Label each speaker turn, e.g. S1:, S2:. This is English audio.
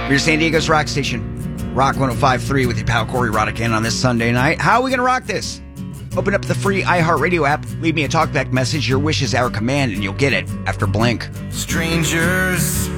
S1: We're San Diego's rock station, Rock 105.3 with your pal Corey Roddick on this Sunday night. How are we going to rock this? Open up the free iHeartRadio app, leave me a talkback message. Your wish is our command, and you'll get it after Blink.
S2: Strangers